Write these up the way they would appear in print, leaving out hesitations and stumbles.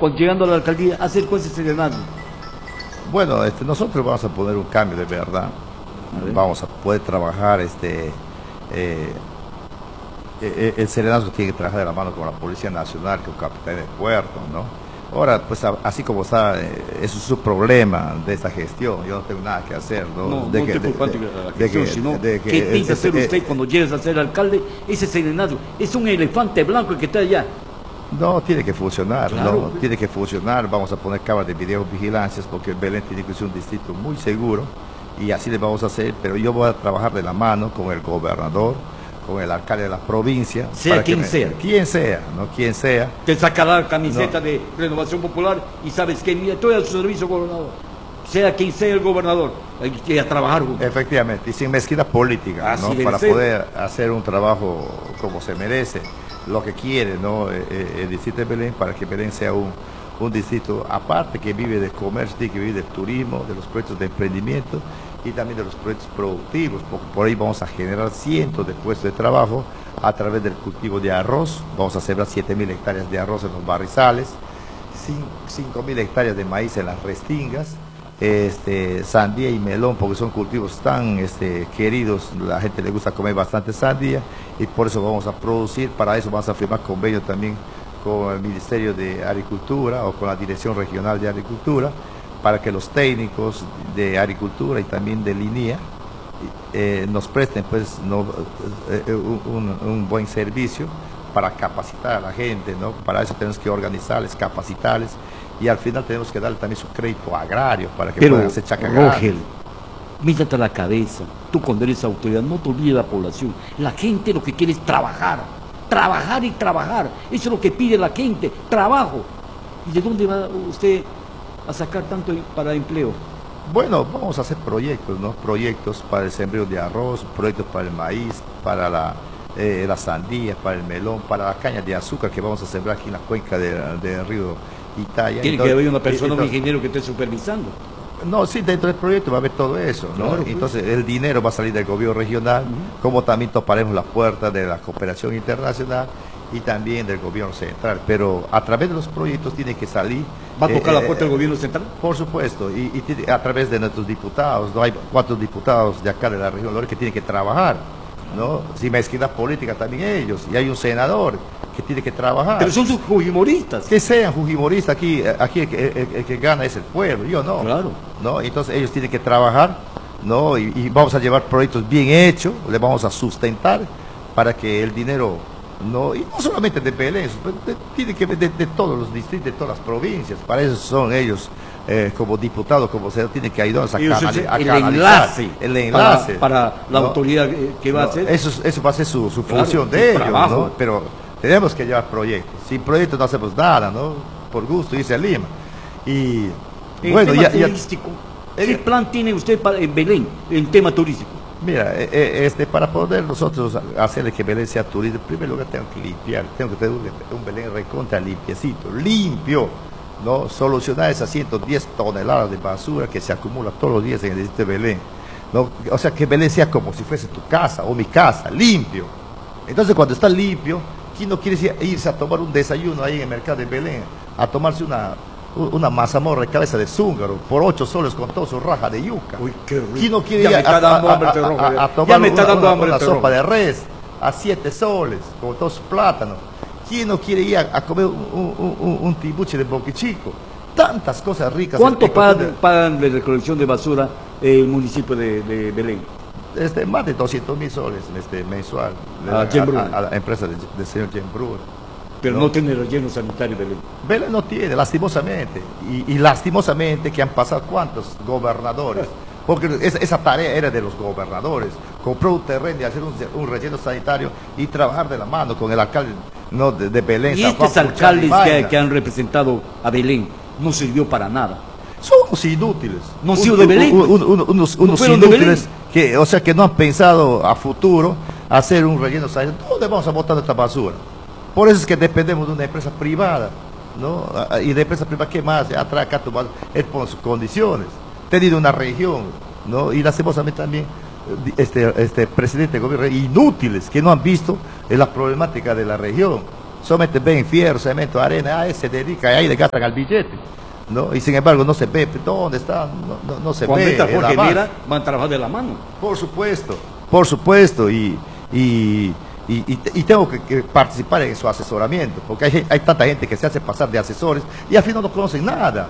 llegando a la alcaldía, hacer con ese serenazgo? Bueno, nosotros vamos a poner un cambio de verdad. Vamos a poder trabajar, el serenazgo tiene que trabajar de la mano con la Policía Nacional, con el capitán del puerto, ¿no? Ahora, pues así como está, eso es su problema de esta gestión, yo no tengo nada que hacer, ¿no? No te preocupes de la gestión, sino ¿qué piensa hacer usted cuando llegues a ser alcalde? Ese serenazgo es un elefante blanco el que está allá. No, tiene que funcionar, claro, ¿no? Tiene que funcionar, vamos a poner cámaras de videovigilancia porque Belén tiene que ser un distrito muy seguro y así le vamos a hacer, pero yo voy a trabajar de la mano con el gobernador, con el alcalde de la provincia. Sea quien sea. Quien sea, ¿no? Quien sea. Te sacará la camiseta de Renovación Popular y sabes que mira, estoy a su servicio, gobernador. Sea quien sea el gobernador, hay que ir a trabajar juntos. Efectivamente, y sin mezquita política, ¿no? Para poder hacer un trabajo como se merece, lo que quiere, ¿no? El distrito de Belén, para que Belén sea un distrito aparte que vive del comercio, que vive del turismo, de los proyectos de emprendimiento y también de los proyectos productivos, porque por ahí vamos a generar cientos de puestos de trabajo a través del cultivo de arroz. Vamos a sembrar 7.000 hectáreas de arroz en los barrizales, 5.000 hectáreas de maíz en las restingas, sandía y melón, porque son cultivos tan queridos, la gente le gusta comer bastante sandía y por eso vamos a producir. Para eso vamos a firmar convenio también con el Ministerio de Agricultura o con la Dirección Regional de Agricultura, para que los técnicos de agricultura y también de línea nos presten pues un buen servicio para capacitar a la gente, ¿no? Para eso tenemos que organizarles, capacitarles y al final tenemos que darle también su crédito agrario para que puedan hacer chacagán. Rogel, mírate a la cabeza, tú cuando eres autoridad no te olvides de la población. La gente lo que quiere es trabajar, trabajar y trabajar, eso es lo que pide la gente, trabajo. ¿Y de dónde va usted a sacar tanto para empleo? Bueno, vamos a hacer proyectos, ¿no? Proyectos para el sembreo de arroz, proyectos para el maíz, para la sandía, para el melón, para la caña de azúcar que vamos a sembrar aquí en la cuenca del río Italia. Tiene que haber una persona, un ingeniero que esté supervisando. No, sí, dentro del proyecto va a haber todo eso, ¿no? Claro, entonces el dinero va a salir del gobierno regional, como también toparemos la puerta de la cooperación internacional y también del gobierno central, pero a través de los proyectos tiene que salir. ¿Va a tocar la puerta del gobierno central? Por supuesto, y a través de nuestros diputados, ¿no? Hay 4 diputados de acá de la región que tienen que trabajar, ¿no? Sin mezquindad política también ellos, y hay un senador que tiene que trabajar. Pero son sus fujimoristas. Que sean fujimoristas, aquí el que gana es el pueblo, yo no. Claro. ¿No? Entonces ellos tienen que trabajar, ¿no? Y vamos a llevar proyectos bien hechos, les vamos a sustentar para que el dinero, no, y no solamente de Belén, tiene que ver de todos los distritos, de todas las provincias, para eso son ellos como diputados, como se tienen que ayudar a canalizar el enlace para la autoridad que va a hacer. Eso va a ser su función de ellos, ¿no? Pero tenemos que llevar proyectos, sin proyectos no hacemos nada, ¿no? Por gusto irse a Lima. Y bueno, turístico, ¿qué plan tiene usted en Belén en tema turístico? Mira, para poder nosotros hacerle que Belén sea turística, en primer lugar tengo que limpiar, tengo que tener un Belén recontra limpiecito, limpio, ¿no? Solucionar esas 110 toneladas de basura que se acumula todos los días en el distrito de Belén, ¿no? O sea, que Belén sea como si fuese tu casa o mi casa, limpio. Entonces, cuando está limpio, ¿quién no quiere irse a tomar un desayuno ahí en el mercado de Belén? A tomarse una mazamorra de cabeza de zúngaro por 8 soles con todo su raja de yuca. Uy, qué rico. ¿Quién no quiere ir a tomar una sopa de res a 7 soles con todos sus plátanos? ¿Quién no quiere ir a comer un tibuche de boquichico? Tantas cosas ricas. ¿Cuánto pagan de recolección de basura el municipio de Belén? Más de 200.000 soles mensual a la empresa del señor Jen Brewer. Pero no tiene relleno sanitario Belén. Belén no tiene, lastimosamente. Y lastimosamente que han pasado cuántos gobernadores. Porque esa tarea era de los gobernadores. Compró un terreno y hacer un relleno sanitario y trabajar de la mano con el alcalde, ¿no? de Belén. Y estos alcaldes que han representado a Belén no sirvió para nada. Son unos inútiles. ¿No han sido de Belén? Unos inútiles que, o sea, que no han pensado a futuro hacer un relleno sanitario. ¿Dónde vamos a botar esta basura? Por eso es que dependemos de una empresa privada, ¿no? Y de empresa privada, ¿qué más? Atrae acá él pone sus condiciones. Tenido una región, ¿no? Y lastimosamente también presidente de gobierno, inútiles, que no han visto la problemática de la región. solamente ven fierro, cemento, arena, se dedica, ahí le gastan al billete, ¿no? Y sin embargo no se ve dónde está, no se Cuando ve. Cuando está Jorge Mera, van a trabajar de la mano. Por supuesto, y tengo que participar en su asesoramiento, porque hay tanta gente que se hace pasar de asesores y al final no conocen nada,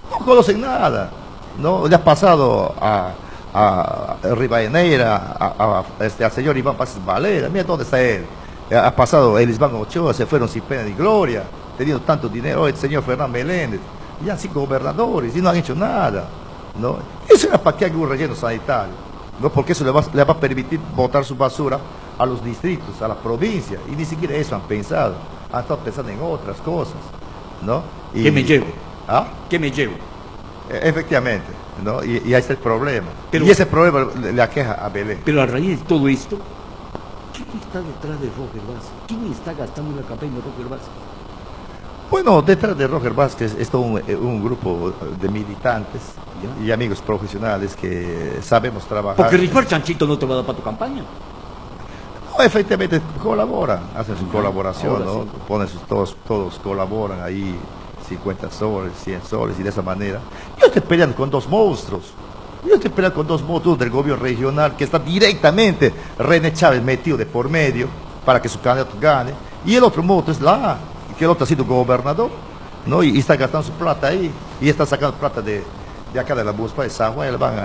¿no? Le ha pasado a Rivadeneira, al señor Iván Paz Valera, mira dónde está él. Ha pasado Elisban Ochoa, se fueron sin pena ni gloria, teniendo tanto dinero, el señor Fernán Meléndez, ya 5 gobernadores y no han hecho nada, ¿no? Eso era para que haga un relleno sanitario, ¿no? Porque eso le va a permitir botar su basura a los distritos, a la provincia, y ni siquiera eso han pensado, han estado pensando en otras cosas, ¿no? ¿Qué me llevo? ¿Ah? ¿Qué me llevo? Efectivamente, ¿no? Y ahí está el problema. Pero, y ese problema le aqueja a Belén. Pero a raíz de todo esto, ¿quién está detrás de Roger Vázquez? ¿Quién está gastando en la campaña de Roger Vázquez? Bueno, detrás de Roger Vázquez está un grupo de militantes y amigos profesionales que sabemos trabajar. Porque Ricardo Chanchito no te va a dar para tu campaña. No, efectivamente colaboran, hacen su colaboración, ¿no? Sí. Ponen todos colaboran ahí, 50 soles, 100 soles, y de esa manera. Yo estoy peleando con dos monstruos. Del gobierno regional que está directamente René Chávez metido de por medio para que su candidato gane. Y el otro monstruo es que el otro ha sido gobernador, ¿no? Y está gastando su plata ahí. Y está sacando plata de acá de la Municipalidad de San Juan. Van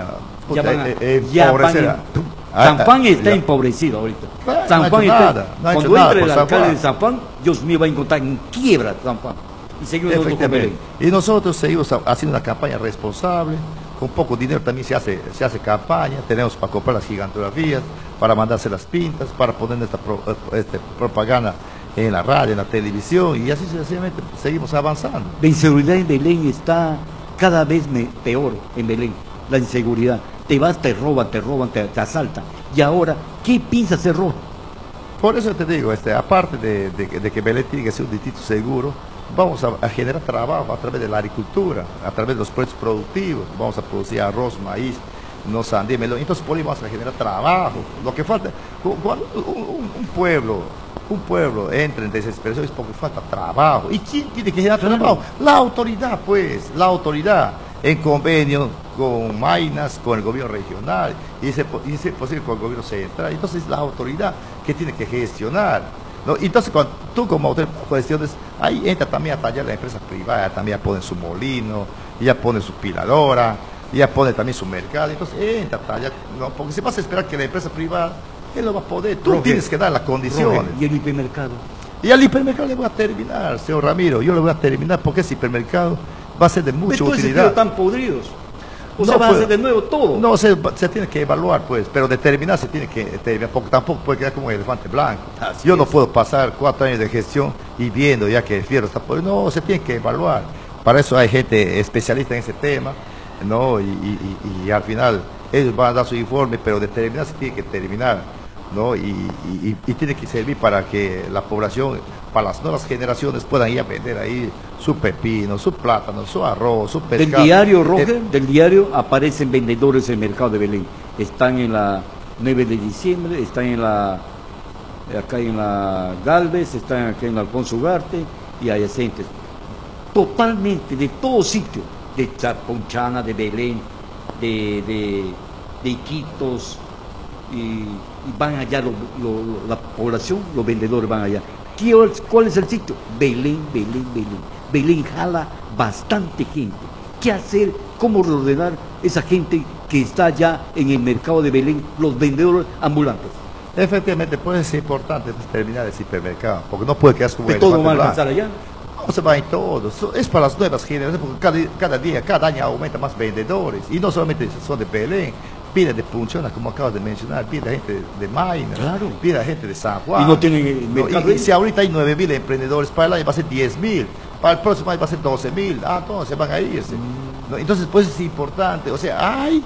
a San Juan está empobrecido ahorita. San Juan está, cuando entre el alcalde de San Juan, Dios mío, va a encontrar en quiebra San Juan. Y seguimos y nosotros seguimos haciendo una campaña responsable. Con poco dinero también se hace campaña. Tenemos para comprar las gigantografías, para mandarse las pintas, para poner esta propaganda en la radio, en la televisión, y así sencillamente seguimos avanzando. La inseguridad en Belén está cada vez peor en Belén. La inseguridad. Te vas, te roban, te asaltan. Y ahora, ¿qué piensa hacer Rojo? Por eso te digo, aparte de que Belén tiene que ser un distrito seguro, vamos a generar trabajo a través de la agricultura, a través de los proyectos productivos. Vamos a producir arroz, maíz, no sandía, melón. Entonces por ahí vamos a generar trabajo. Lo que falta, cuando un pueblo entra en desesperación es porque falta trabajo. ¿Y quién tiene que generar trabajo? La autoridad, pues, en convenio con Mainas, con el gobierno regional, y si es posible con el gobierno central. Entonces es la autoridad que tiene que gestionar, ¿no? Entonces cuando tú como autoridad cuestiones, ahí entra también a tallar la empresa privada, también pone su molino, ya pone su piladora, ya pone también su mercado. Entonces entra a tallar, ¿no? Porque si vas a esperar que la empresa privada, él lo va a poder, tú tienes que dar las condiciones. ¿Y el hipermercado? Y al hipermercado le voy a terminar, señor Ramiro, yo le voy a terminar porque ese hipermercado va a ser de mucha utilidad. Están podridos. O sea, va a hacer de nuevo todo. No, se tiene que evaluar, pues, pero determinar se tiene que determinar, porque tampoco puede quedar como un elefante blanco. Yo no puedo pasar 4 años de gestión y viendo ya que el fierro está podrido. No, se tiene que evaluar. Para eso hay gente especialista en ese tema, ¿no? Y al final ellos van a dar su informe, pero determinar se tiene que terminar, ¿no? Y tiene que servir para que la población, para las nuevas generaciones, puedan ir a vender ahí su pepino, su plátano, su arroz, su pescado. Del diario, Roger, del diario aparecen vendedores en el mercado de Belén. Están en la 9 de diciembre, están acá en la Galvez, están acá en Alfonso Ugarte y adyacentes. Totalmente, de todo sitio, de Ponchana, de Belén, de Iquitos, y van allá la población, los vendedores van allá. ¿Cuál es el sitio? Belén. Belén jala bastante gente. ¿Qué hacer? ¿Cómo reordenar esa gente que está allá en el mercado de Belén, los vendedores ambulantes? Efectivamente, puede ser importante terminar el hipermercado, porque no puede quedarse como el todo va a alcanzar allá. No se va en todos, es para las nuevas generaciones, porque cada año aumenta más vendedores, y no solamente son de Belén, pide de Punchona, como acabas de mencionar, pide gente de Maina, claro, pide gente de San Juan. Y no tienen el mercado. Y si ahorita hay 9.000 emprendedores, para el año va a ser 10.000, para el próximo año va a ser 12.000, entonces van a irse. ¿No? Entonces, pues es importante, o sea, hay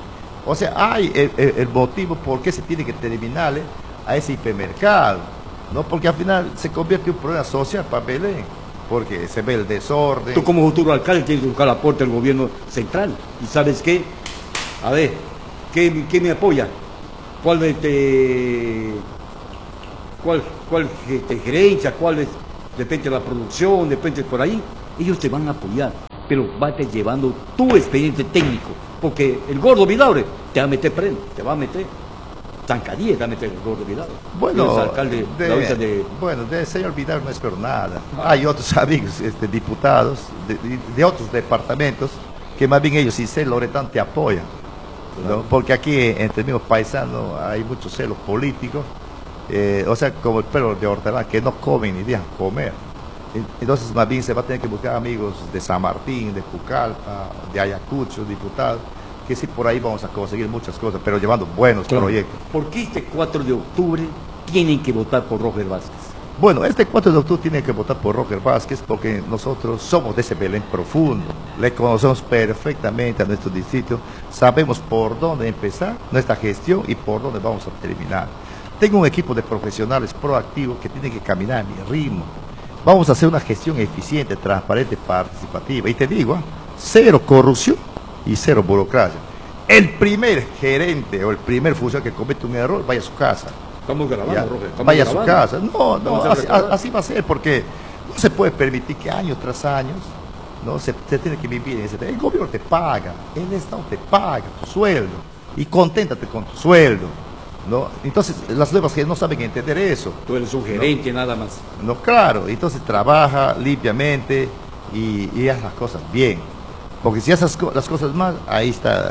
el motivo por qué se tiene que terminarle a ese hipermercado, ¿no? Porque al final se convierte en un problema social para Belén, porque se ve el desorden. Tú como futuro alcalde tienes que buscar el aporte del gobierno central, y ¿sabes qué? A ver, ¿qué me apoya? ¿Cuál gerencia? de repente la producción, de repente por ahí, ellos te van a apoyar, pero vate llevando tu expediente técnico, porque el gordo Vidaurre te va a meter prenda, te va a meter zancadilla, te va a meter el gordo Vidaurre. Bueno, alcalde, bueno, del señor Vidaurre no espero nada. Hay otros amigos, diputados de otros departamentos, que más bien ellos, sin ser loretano, te apoyan. ¿No? Porque aquí, en términos paisanos, hay muchos celos políticos, o sea, como el pueblo de Hortelã, que no comen ni dejan comer. Entonces, más bien se va a tener que buscar amigos de San Martín, de Pucallpa, de Ayacucho, diputados, que sí, por ahí vamos a conseguir muchas cosas, pero llevando buenos proyectos. ¿Por qué este 4 de octubre tienen que votar por Roger Vázquez? Bueno, este 4 de octubre tienen que votar por Roger Vázquez porque nosotros somos de ese Belén profundo, le conocemos perfectamente a nuestro distrito, sabemos por dónde empezar nuestra gestión y por dónde vamos a terminar. Tengo un equipo de profesionales proactivos que tienen que caminar a mi ritmo. Vamos a hacer una gestión eficiente, transparente, participativa. Y te digo, cero corrupción y cero burocracia. El primer gerente o el primer funcionario que comete un error, vaya a su casa. Estamos grabando, Roger. Vaya a su casa. No, así va a ser, porque no se puede permitir que año tras año no se tiene que vivir en ese. El gobierno te paga, el Estado te paga tu sueldo y conténtate con tu sueldo. ¿No? Entonces, las nuevas que no saben entender eso. Tú eres un gerente, nada más. No, claro, entonces trabaja limpiamente y haz las cosas bien. Porque si haces las cosas mal, ahí está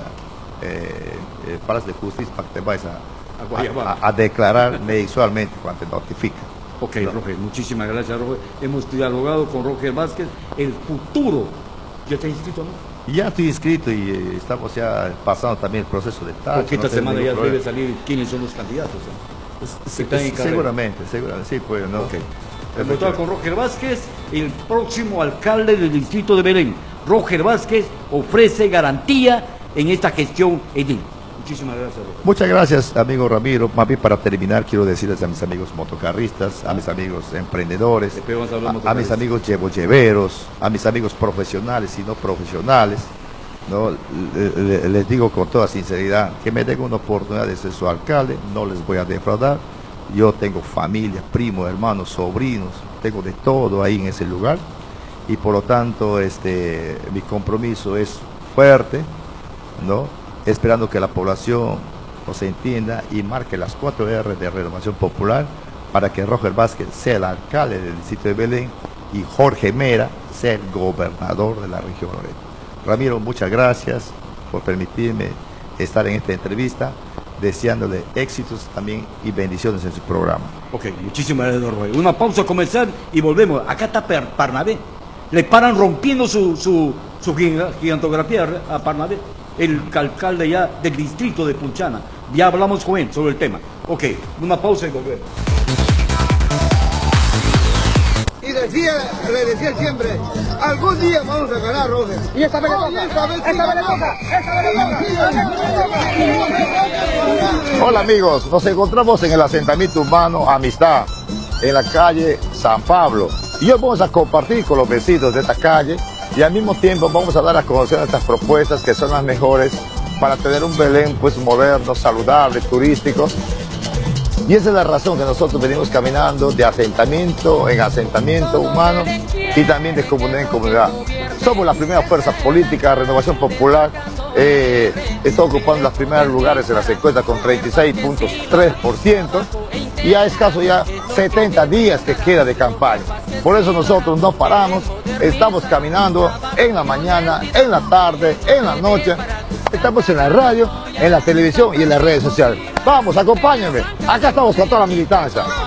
el Palacio de Justicia para que te vayas a declarar mensualmente cuando te notifican. Ok, ¿no? Roger, muchísimas gracias, Roger. Hemos dialogado con Roger Vázquez. El futuro, ¿ya te has inscrito, no? Ya estoy inscrito y estamos ya pasando también el proceso de taxa. Porque esta semana ya debe salir quiénes son los candidatos, ¿no? Seguramente, sí, pues, ¿no? Okay. Hemos estado con Roger Vázquez, el próximo alcalde del distrito de Belén. Roger Vázquez ofrece garantía en esta gestión edil. Muchísimas gracias, Roger. Muchas gracias, amigo Ramiro. Más bien para terminar, quiero decirles a mis amigos motocarristas, a mis amigos emprendedores, a mis amigos lleveros, a mis amigos profesionales y no profesionales, ¿no? Les digo con toda sinceridad que me den una oportunidad de ser su alcalde, no les voy a defraudar. Yo tengo familia, primos, hermanos, sobrinos, tengo de todo ahí en ese lugar y por lo tanto mi compromiso es fuerte, ¿no? Esperando que la población nos entienda y marque las 4 R de Renovación Popular para que Roger Vázquez sea el alcalde del distrito de Belén y Jorge Mera sea el gobernador de la región Loreto. Ramiro, muchas gracias por permitirme estar en esta entrevista, deseándole éxitos también y bendiciones en su programa. Ok, muchísimas gracias, Roger. Una pausa comercial y volvemos. Acá está Parnavé. Le paran rompiendo su gigantografía a Parnavé, el alcalde ya del distrito de Punchana. Ya hablamos con él sobre el tema. Ok, una pausa y volvemos. Y le decía siempre, algún día vamos a ganar, Roger. Y esta vez le toca. Hola amigos, nos encontramos en el asentamiento humano Amistad, en la calle San Pablo. Y hoy vamos a compartir con los vecinos de esta calle y al mismo tiempo vamos a dar a conocer estas propuestas que son las mejores para tener un Belén pues moderno, saludable, turístico. Y esa es la razón que nosotros venimos caminando de asentamiento en asentamiento humano y también de comunidad en comunidad. Somos la primera fuerza política, Renovación Popular, está ocupando los primeros lugares en las encuestas con 36.3% y a escaso ya 70 días que queda de campaña. Por eso nosotros no paramos, estamos caminando en la mañana, en la tarde, en la noche. Estamos en la radio, en la televisión y en las redes sociales. Vamos, acompáñenme. Acá estamos con toda la militancia.